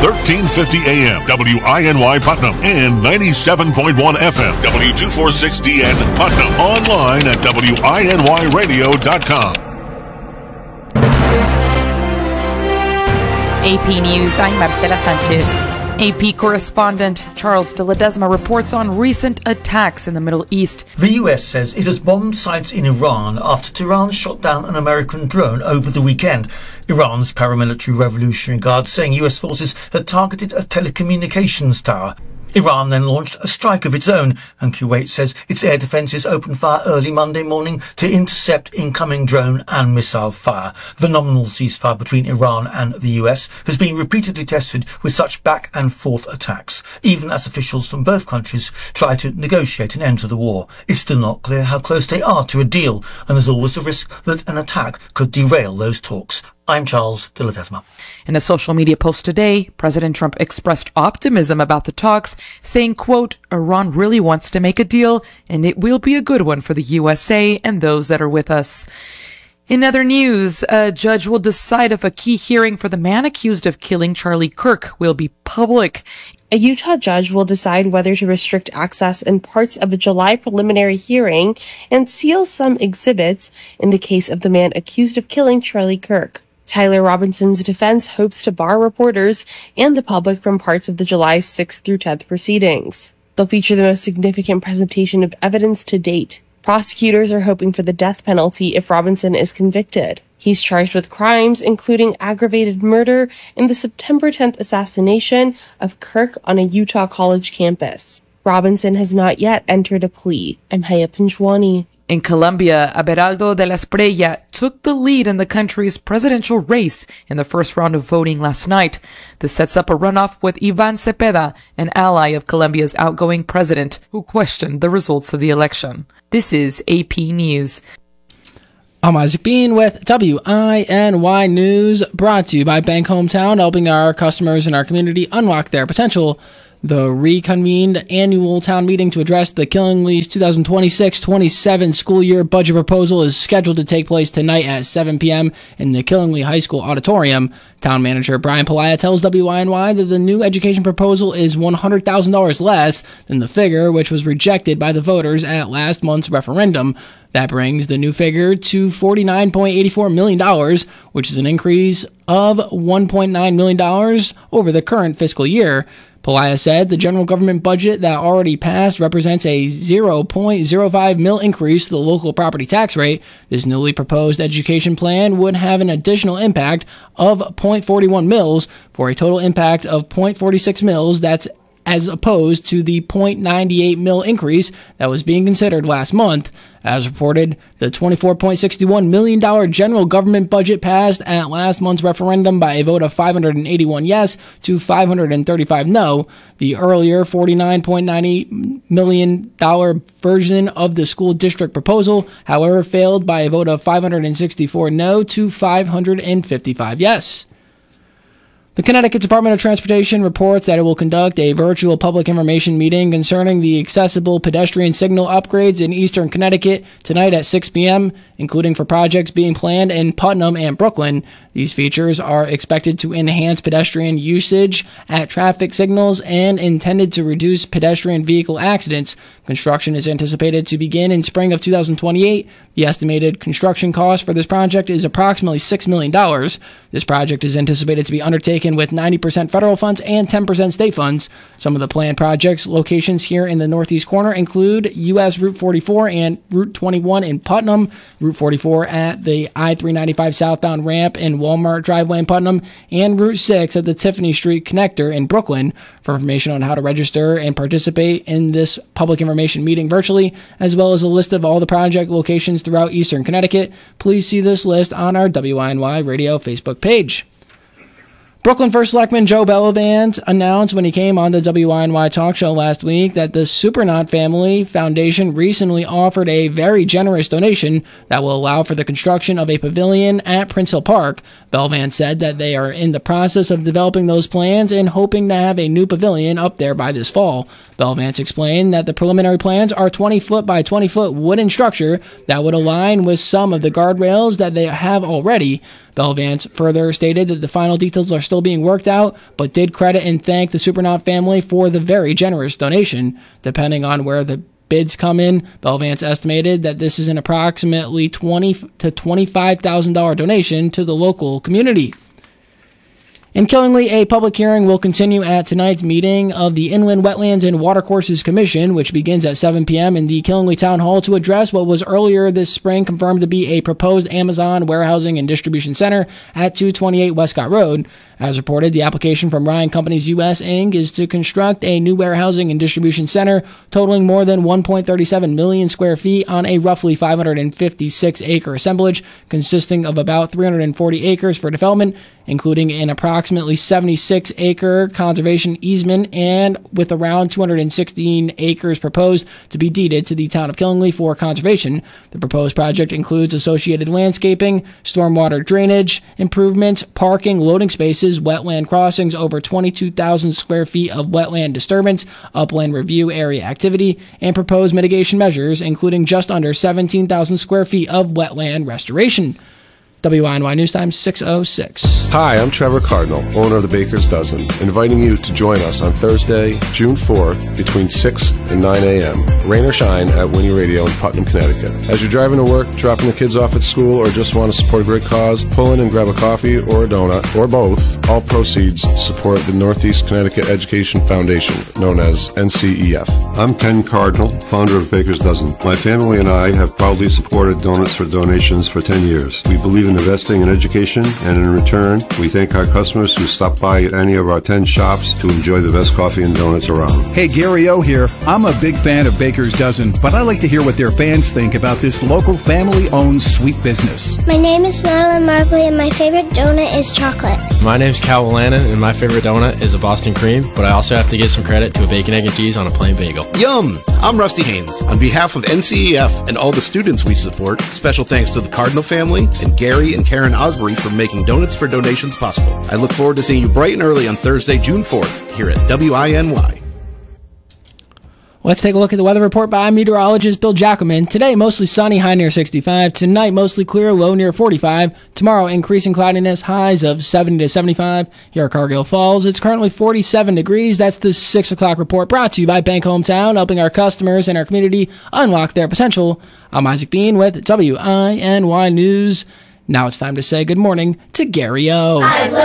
1350 AM, WINY Putnam, and 97.1 FM, W246DN Putnam. Online at WINYradio.com. AP News, I'm Marcela Sanchez. AP correspondent Charles de Ledesma reports on recent attacks in the Middle East. The US says it has bombed sites in Iran after Tehran shot down an American drone over the weekend. Iran's paramilitary Revolutionary Guard saying US forces had targeted a telecommunications tower. Iran then launched a strike of its own, and Kuwait says its air defences opened fire early Monday morning to intercept incoming drone and missile fire. The nominal ceasefire between Iran and the US has been repeatedly tested with such back and forth attacks, even as officials from both countries try to negotiate an end to the war. It's still not clear how close they are to a deal, and there's always the risk that an attack could derail those talks. I'm Charles de Ledesma. In a social media post today, President Trump expressed optimism about the talks, saying, quote, Iran really wants to make a deal, and it will be a good one for the USA and those that are with us. In other news, a judge will decide if a key hearing for the man accused of killing Charlie Kirk will be public. A Utah judge will decide whether to restrict access in parts of a July preliminary hearing and seal some exhibits in the case of the man accused of killing Charlie Kirk. Tyler Robinson's defense hopes to bar reporters and the public from parts of the July 6th through 10th proceedings. They'll feature the most significant presentation of evidence to date. Prosecutors are hoping for the death penalty if Robinson is convicted. He's charged with crimes including aggravated murder and the September 10th assassination of Kirk on a Utah college campus. Robinson has not yet entered a plea. I'm Haya Pinchwani. In Colombia, Abelardo de la Espriella took the lead in the country's presidential race in the first round of voting last night. This sets up a runoff with Iván Cepeda, an ally of Colombia's outgoing president, who questioned the results of the election. This is AP News. I'm Isaac Bean with WINY News, brought to you by Bank Hometown, helping our customers in our community unlock their potential. The reconvened annual town meeting to address the Killingly's 2026-27 school year budget proposal is scheduled to take place tonight at 7 p.m. in the Killingly High School auditorium. Town manager Brian Pelayo tells WINY that the new education proposal is $100,000 less than the figure which was rejected by the voters at last month's referendum. That brings the new figure to $49.84 million, which is an increase of $1.9 million over the current fiscal year. Pelayo said the general government budget that already passed represents a 0.05 mil increase to the local property tax rate. This newly proposed education plan would have an additional impact of 0.41 mils for a total impact of 0.46 mils. That's as opposed to the 0.98 mil increase that was being considered last month. As reported, the $24.61 million general government budget passed at last month's referendum by a vote of 581 yes to 535 no. The earlier $49.90 million version of the school district proposal, however, failed by a vote of 564 no to 555 yes. The Connecticut Department of Transportation reports that it will conduct a virtual public information meeting concerning the accessible pedestrian signal upgrades in eastern Connecticut tonight at 6 p.m., including for projects being planned in Putnam and Brooklyn. These features are expected to enhance pedestrian usage at traffic signals and intended to reduce pedestrian vehicle accidents. Construction is anticipated to begin in spring of 2028. The estimated construction cost for this project is approximately $6 million. This project is anticipated to be undertaken with 90% federal funds and 10% state funds. Some of the planned projects locations here in the northeast corner include U.S. Route 44 and Route 21 in Putnam, Route 44 at the I-395 southbound ramp in Walmart driveway in Putnam, and Route 6 at the Tiffany Street connector in Brooklyn. For information on how to register and participate in this public information meeting virtually, as well as a list of all the project locations throughout eastern Connecticut, please see this list on our WINY Radio Facebook page. Brooklyn First Selectman Joe Bellavance announced when he came on the WINY talk show last week that the Supernaut Family Foundation recently offered a very generous donation that will allow for the construction of a pavilion at Prince Hill Park. Bellavance said that they are in the process of developing those plans and hoping to have a new pavilion up there by this fall. Bellavance explained that the preliminary plans are 20-foot by 20-foot wooden structure that would align with some of the guardrails that they have already. Bell Vance further stated that the final details are still being worked out, but did credit and thank the Supernaut family for the very generous donation. Depending on where the bids come in, Bell Vance estimated that this is an approximately $20,000 to $25,000 donation to the local community. In Killingly, a public hearing will continue at tonight's meeting of the Inland Wetlands and Watercourses Commission, which begins at 7 p.m. in the Killingly Town Hall to address what was earlier this spring confirmed to be a proposed Amazon warehousing and distribution center at 228 Westcott Road. As reported, the application from Ryan Companies US Inc. is to construct a new warehousing and distribution center totaling more than 1.37 million square feet on a roughly 556-acre assemblage consisting of about 340 acres for development, including an approximately 76-acre conservation easement, and with around 216 acres proposed to be deeded to the town of Killingly for conservation. The proposed project includes associated landscaping, stormwater drainage improvements, parking, loading spaces, wetland crossings, over 22,000 square feet of wetland disturbance, upland review area activity, and proposed mitigation measures, including just under 17,000 square feet of wetland restoration. WINY News Time 6:06. Hi, I'm Trevor Cardinal, owner of the Baker's Dozen, inviting you to join us on Thursday, June 4th, between 6 and 9 a.m., rain or shine, at Winnie Radio in Putnam, Connecticut. As you're driving to work, dropping the kids off at school, or just want to support a great cause, pull in and grab a coffee or a donut, or both. All proceeds support the Northeast Connecticut Education Foundation, known as NCEF. I'm Ken Cardinal, founder of Baker's Dozen. My family and I have proudly supported Donuts for Donations for 10 years. We believe in investing in education, and in return, we thank our customers who stop by at any of our 10 shops to enjoy the best coffee and donuts around. Hey, Gary O here. I'm a big fan of Baker's Dozen, but I like to hear what their fans think about this local family-owned sweet business. My name is Madeline Markley, and my favorite donut is chocolate. My name's Cal Lannon, and my favorite donut is a Boston cream, but I also have to give some credit to a bacon, egg, and cheese on a plain bagel. Yum! I'm Rusty Haynes. On behalf of NCEF and all the students we support, special thanks to the Cardinal family and Gary and Karen Osbury for making Donuts for Donations possible. I look forward to seeing you bright and early on Thursday, June 4th, here at WINY. Let's take a look at the weather report by meteorologist Bill Jackelman. Today, mostly sunny, high near 65. Tonight, mostly clear, low near 45. Tomorrow, increasing cloudiness, highs of 70 to 75. Here at Cargill Falls, it's currently 47 degrees. That's the 6 o'clock report, brought to you by Bank Hometown, helping our customers and our community unlock their potential. I'm Isaac Bean with WINY News. Now it's time to say good morning to Gary O.